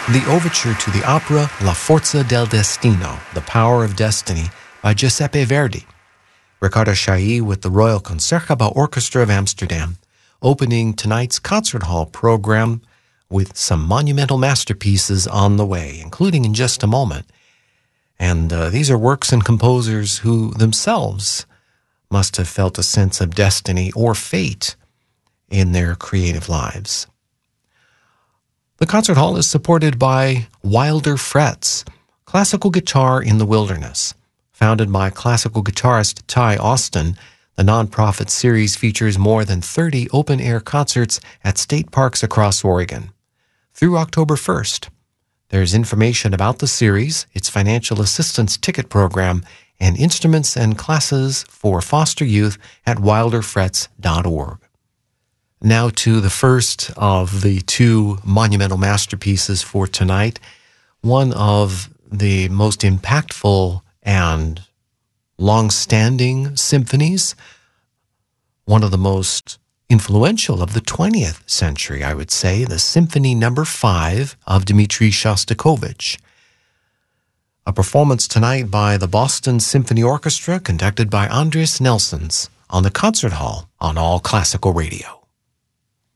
the overture to the opera La Forza del Destino, The Power of Destiny, by Giuseppe Verdi. Ricardo Chailly with the Royal Concertgebouw Orchestra of Amsterdam, opening tonight's concert hall program with some monumental masterpieces on the way, including in just a moment. And these are works and composers who themselves must have felt a sense of destiny or fate in their creative lives. The concert hall is supported by Wilder Frets, classical guitar in the wilderness. Founded by classical guitarist Ty Austin, the nonprofit series features more than 30 open-air concerts at state parks across Oregon. Through October 1st, there's information about the series, its financial assistance ticket program, and instruments and classes for foster youth at wilderfrets.org. Now to the first of the two monumental masterpieces for tonight, one of the most impactful and long-standing symphonies, one of the most influential of the 20th century, I would say, the Symphony No. 5 of Dmitri Shostakovich. A performance tonight by the Boston Symphony Orchestra, conducted by Andris Nelsons, on the Concert Hall on All Classical Radio.